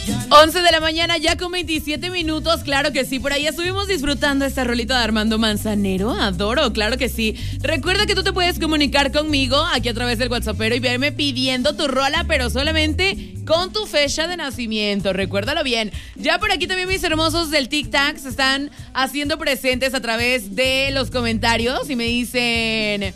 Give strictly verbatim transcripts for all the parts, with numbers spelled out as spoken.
once de la mañana, ya con veintisiete minutos, claro que sí. Por ahí estuvimos disfrutando esta rolita de Armando Manzanero. Adoro, claro que sí. Recuerda que tú te puedes comunicar conmigo aquí a través del WhatsAppero y verme pidiendo tu rola, pero solamente con tu fecha de nacimiento. Recuérdalo bien. Ya por aquí también mis hermosos del TikTok se están haciendo presentes a través de los comentarios y me dicen...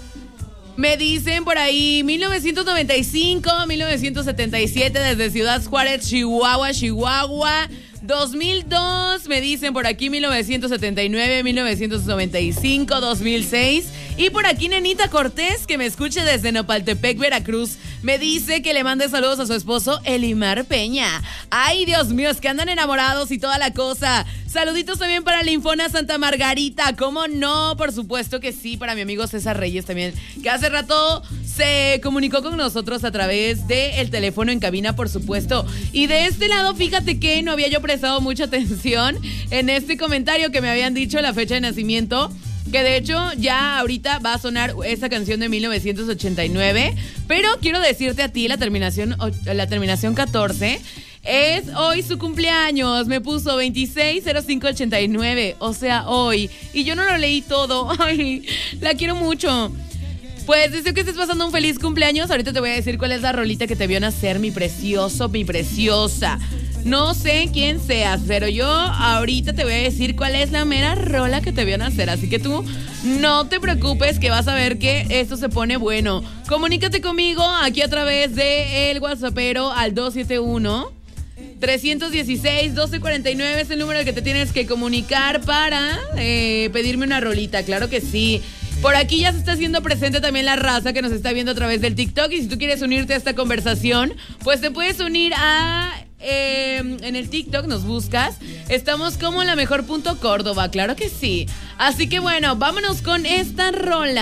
Me dicen por ahí mil novecientos noventa y cinco, mil novecientos setenta y siete desde Ciudad Juárez, Chihuahua, Chihuahua. dos mil dos, me dicen por aquí mil novecientos setenta y nueve, mil novecientos noventa y cinco, dos mil seis. Y por aquí Nenita Cortés, que me escuche desde Nopaltepec, Veracruz, me dice que le mande saludos a su esposo Elimar Peña. Ay, Dios mío, es que andan enamorados y toda la cosa. Saluditos también para Linfona Santa Margarita, ¿cómo no? Por supuesto que sí, para mi amigo César Reyes también, que hace rato se comunicó con nosotros a través del teléfono en cabina, por supuesto. Y de este lado, fíjate que no había yo prestado mucha atención en este comentario que me habían dicho la fecha de nacimiento, que de hecho ya ahorita va a sonar esa canción de mil novecientos ochenta y nueve, pero quiero decirte a ti la terminación, la terminación catorce, es hoy su cumpleaños, me puso veintiséis cero cinco ochenta y nueve, o sea, hoy, y yo no lo leí todo. Ay, la quiero mucho. Pues deseo que estés pasando un feliz cumpleaños. Ahorita te voy a decir cuál es la rolita que te vio nacer, mi precioso, mi preciosa. No sé quién seas, pero yo ahorita te voy a decir cuál es la mera rola que te vio nacer. Así que tú no te preocupes, que vas a ver que esto se pone bueno. Comunícate conmigo aquí a través de el WhatsAppero al dos siete uno, tres uno seis, uno dos cuatro nueve. Es el número al que te tienes que comunicar para eh, pedirme una rolita. Claro que sí. Por aquí ya se está haciendo presente también la raza que nos está viendo a través del TikTok. Y si tú quieres unirte a esta conversación, pues te puedes unir a... Eh, en el TikTok nos buscas. Estamos como la mejor punto Córdoba, claro que sí. Así que bueno, vámonos con esta rola.